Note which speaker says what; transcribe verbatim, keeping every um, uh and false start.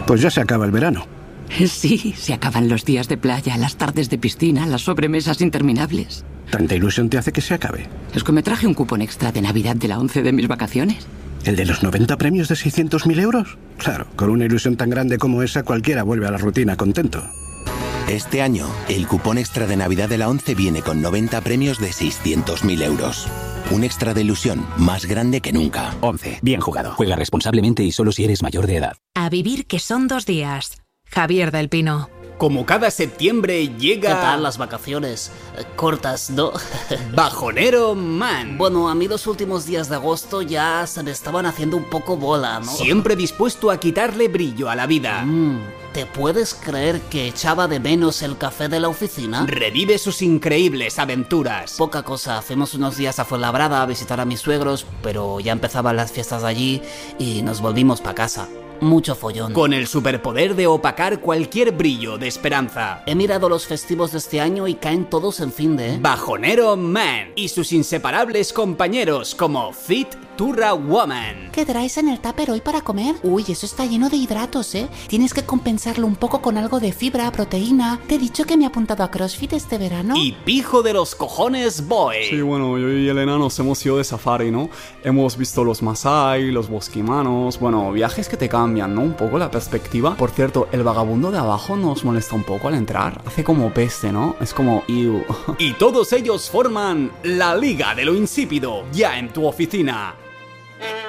Speaker 1: Pues ya se acaba el verano.
Speaker 2: Sí, se acaban los días de playa, las tardes de piscina, las sobremesas interminables.
Speaker 1: ¿Tanta ilusión te hace que se acabe?
Speaker 2: Es que me traje un cupón extra de Navidad de la once de mis vacaciones.
Speaker 1: ¿El de los noventa premios de seiscientos mil euros? Claro, con una ilusión tan grande como esa, cualquiera vuelve a la rutina contento.
Speaker 3: Este año, el cupón extra de Navidad de la once viene con noventa premios de seiscientos mil euros. Un extra de ilusión más grande que nunca.
Speaker 4: once. Bien jugado. Juega responsablemente y solo si eres mayor de edad.
Speaker 5: A vivir que son dos días. Javier del Pino.
Speaker 6: Como cada septiembre llega...
Speaker 7: ¿Qué tal las vacaciones? Eh, cortas, ¿no?
Speaker 6: Bajonero Man.
Speaker 7: Bueno, a mí los últimos días de agosto ya se me estaban haciendo un poco bola, ¿no?
Speaker 6: Siempre dispuesto a quitarle brillo a la vida.
Speaker 7: Mm, ¿te puedes creer que echaba de menos el café de la oficina?
Speaker 6: Revive sus increíbles aventuras.
Speaker 7: Poca cosa, fuimos unos días a Fuenlabrada a visitar a mis suegros, pero ya empezaban las fiestas allí y nos volvimos para casa. Mucho follón.
Speaker 6: Con el superpoder de opacar cualquier brillo de esperanza.
Speaker 7: He mirado los festivos de este año y caen todos en fin de... ¿eh?
Speaker 6: Bajonero Man y sus inseparables compañeros como Fit Turra Woman.
Speaker 8: ¿Qué traes en el tupper hoy para comer? Uy, eso está lleno de hidratos, ¿eh? Tienes que compensarlo un poco con algo de fibra, proteína. Te he dicho que me he apuntado a CrossFit este verano.
Speaker 6: Y Pijo de los Cojones Boy.
Speaker 9: Sí, bueno, yo y Elena nos hemos ido de safari, ¿no? Hemos visto los Masai, los bosquimanos, bueno, viajes que te cambian, ¿no? Un poco la perspectiva. Por cierto, el vagabundo de abajo nos molesta un poco al entrar. Hace como peste, ¿no? Es como... Ew.
Speaker 6: Y todos ellos forman la Liga de lo Insípido, ya en tu oficina.